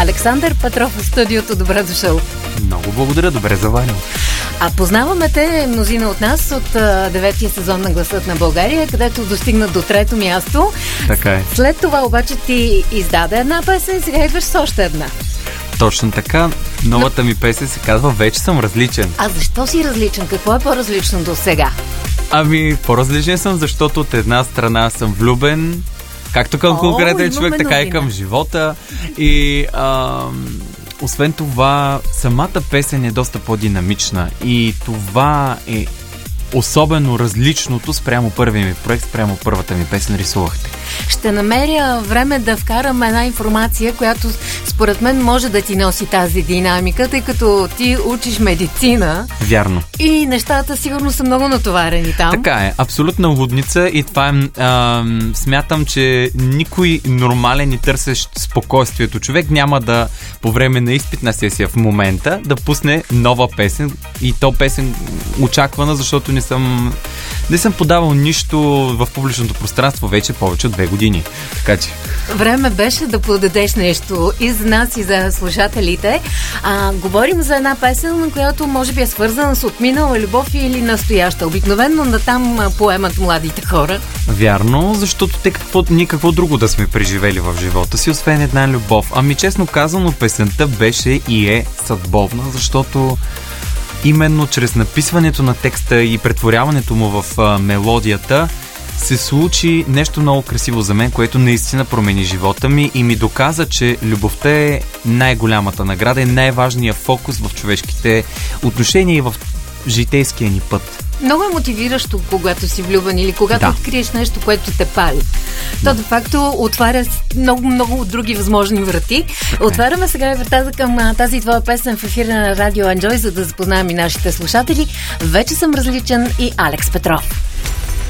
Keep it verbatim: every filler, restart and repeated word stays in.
Александър Петров в студиото. Добре дошъл. Много благодаря, добре заварил. А познаваме те, мнозина от нас, от а, деветия сезон на Гласът на България, където достигна до трето място. Така е. След това обаче ти издаде една песен и сега идваш с още една. Точно така. Новата Но... ми песен се казва "Вече съм различен". А защо си различен? Какво е по-различно до сега? Ами, по-различен съм, защото от една страна съм влюбен, както към О, конкретен човек, така новина. и към живота. И ам, освен това, самата песен е доста по-динамична. И това е особено различното спрямо първия ми проект, спрямо първата ми песен "Рисувахте". Ще намеря време да вкарам една информация, която според мен може да ти носи тази динамика, тъй като ти учиш медицина. Вярно. И нещата сигурно са много натоварени там. Така е, абсолютна лудница и това е, а, смятам, че никой нормален и търсещ спокойствието човек няма да по време на изпитна сесия в момента да пусне нова песен и то песен очаквана, защото не съм, не съм подавал нищо в публичното пространство вече повече от две години. Така че... Време беше да подадеш нещо и за нас, и за слушателите. А, говорим за една песен, която може би е свързана с отминала любов или настояща. Обикновено на там поемат младите хора. Вярно, защото те какво, ние какво друго да сме преживели в живота си, освен една любов. Ами честно казано, песента беше и е съдбовна, защото именно чрез написването на текста и претворяването му в а, мелодията се случи нещо много красиво за мен, което наистина промени живота ми и ми доказа, че любовта е най-голямата награда и най-важният фокус в човешките отношения и в житейския ни път. Много е мотивиращо, когато си влюбен или когато Да. откриеш нещо, което те пали. Да. То, де факто, отваря много, много други възможни врати. Така. Отваряме сега вратата към а, тази твоя песен в ефира на Радио Enjoy, за да запознаем и нашите слушатели. "Вече съм различен" и Алекс Петров.